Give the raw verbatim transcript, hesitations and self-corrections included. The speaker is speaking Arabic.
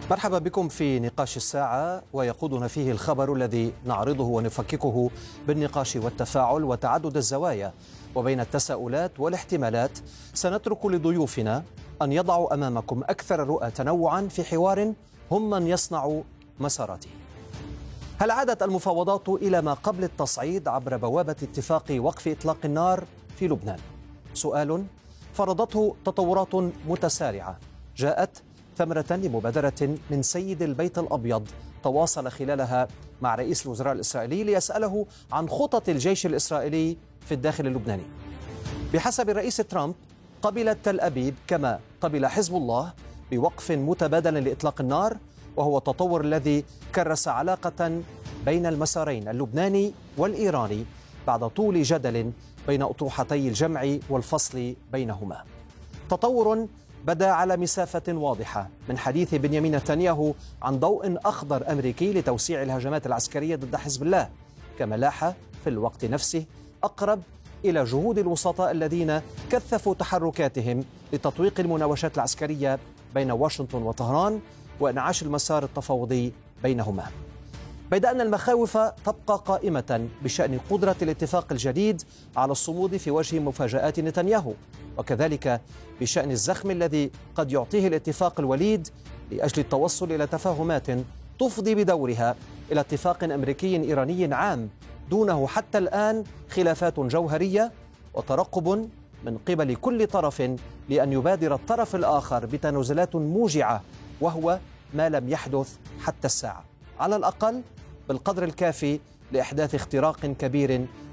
مرحبا بكم في نقاش الساعة، ويقودنا فيه الخبر الذي نعرضه ونفككه بالنقاش والتفاعل وتعدد الزوايا وبين التساؤلات والاحتمالات. سنترك لضيوفنا أن يضعوا أمامكم أكثر الرؤى تنوعا في حوار هم من يصنع مساراته. هل عادت المفاوضات إلى ما قبل التصعيد عبر بوابة اتفاق وقف إطلاق النار في لبنان؟ سؤال فرضته تطورات متسارعة جاءت ثمرة لمبادرة من سيد البيت الأبيض تواصل خلالها مع رئيس الوزراء الإسرائيلي ليسأله عن خطط الجيش الإسرائيلي في الداخل اللبناني. بحسب الرئيس ترامب قبلت تل أبيب كما قبل حزب الله بوقف متبادل لإطلاق النار، وهو التطور الذي كرس علاقة بين المسارين اللبناني والإيراني بعد طول جدل بين أطروحتي الجمع والفصل بينهما. تطور بدأ على مسافة واضحة من حديث بنيامين نتنياهو عن ضوء أخضر أمريكي لتوسيع الهجمات العسكرية ضد حزب الله، كما لاح في الوقت نفسه أقرب إلى جهود الوسطاء الذين كثفوا تحركاتهم لتطويق المناوشات العسكرية بين واشنطن وطهران وإنعاش المسار التفاوضي بينهما. بيد أن المخاوف تبقى قائمة بشأن قدرة الاتفاق الجديد على الصمود في وجه مفاجآت نتنياهو، وكذلك بشأن الزخم الذي قد يعطيه الاتفاق الوليد لأجل التوصل إلى تفاهمات تفضي بدورها إلى اتفاق أمريكي إيراني عام دونه حتى الآن خلافات جوهرية وترقب من قبل كل طرف لأن يبادر الطرف الآخر بتنازلات موجعة، وهو ما لم يحدث حتى الساعة، على الأقل بالقدر الكافي لإحداث اختراق كبير